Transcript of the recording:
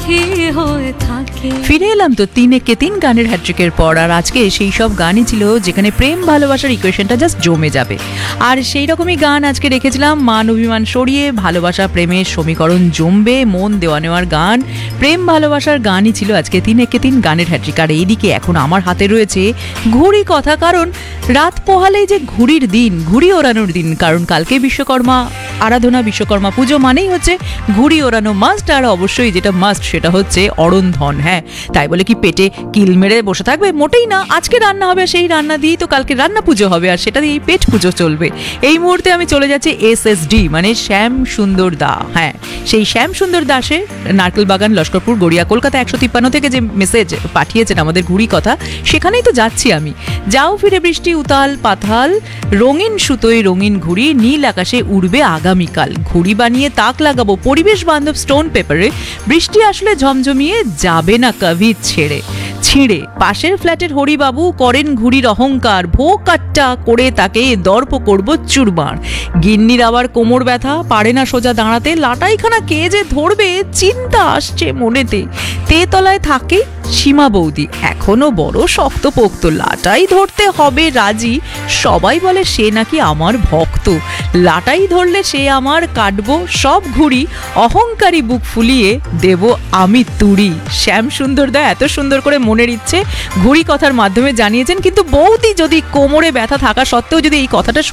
ফিরে এলাম তো 3-3 গানের হ্যাট্রিকের পর, আর আজকে সেই সব গানই ছিল যেখানে প্রেম ভালোবাসার ইকুয়েশনটা জাস্ট জমে যাবে। আর সেই রকমই গান আজকে রেখেছিলাম, মান অভিমান সরিয়ে ভালোবাসা প্রেমের সমীকরণ জমবে, মন দেওয়া নেওয়ার গান, প্রেম ভালোবাসার গানই ছিল আজকে 3-3 গানের হ্যাট্রিক। আর এইদিকে এখন আমার হাতে রয়েছে ঘুড়ি কথা, কারণ রাত পোহালেই যে ঘুড়ির দিন, ঘুড়ি ওড়ানোর দিন, কারণ কালকে বিশ্বকর্মা আরাধনা, বিশ্বকর্মা পুজো মানেই হচ্ছে ঘুড়ি ওড়ানো মাস্ট। আর অবশ্যই যেটা মাস্ট সেটা হচ্ছে অরন্ধন। হ্যাঁ, তাই বলে কি পেটে কিল মেরে বসে থাকবে? মোটেই না। আজকে রান্না হবে, সেই রান্না দিয়েই তো কালকে রান্না পুজো হবে, আর সেটা দিয়েই পেট পুজো চলবে। এই মুহূর্তে আমি চলে যাচ্ছি SSD মানে শ্যাম সুন্দর দা। হ্যাঁ, সেই শ্যাম সুন্দর দাসের নারকেল বাগান, লস্করপুর, গড়িয়া, কলকাতা 153 থেকে যে মেসেজ পাঠিয়েছেন আমাদের ঘুড়ি কথা, সেখানেই তো যাচ্ছি আমি। যাও ফিরে বৃষ্টি উতাল পাতাল, রঙিন সুতোয় রঙিন ঘুড়ি, নীল আকাশে উড়বে আগামীকাল, ঘুড়ি বানিয়ে তাক লাগাবো পরিবেশ বান্ধব স্টোন পেপারে, বৃষ্টি আসলে ঝমঝমিয়ে যাবে না কভি ছিঁড়ে। পাশের ফ্ল্যাটের হরিবাবু করেন ঘুড়ির অহংকার, ভো কাট্টা করে তাকে দর্প করব চুরমার। গিন্নির আবার কোমর ব্যথা, পারে না সোজা দাঁড়াতে, লাটাইখানা কে যে ধরবে চিন্তা আসছে মনেতে। তেতলায় থাকে সীমা বৌদি, এখনো বড় শক্তপোক্ত, লাটাই ধরতে হবে রাজি, সবাই বলে সে নাকি আমার ভক্ত, লাটাই ধরলে সে আমার কাটবো সব ঘুড়ি, অহংকারী বুক ফুলিয়ে দেব আমি তুড়ি। শ্যাম সুন্দর দা এত সুন্দর করে মনের ইচ্ছে ঘুড়ি কথার মাধ্যমে জানিয়েছেন, কিন্তু বৌদি যদি কোমরে ব্যথা থাকা সত্ত্বেও যদি এই কথাটা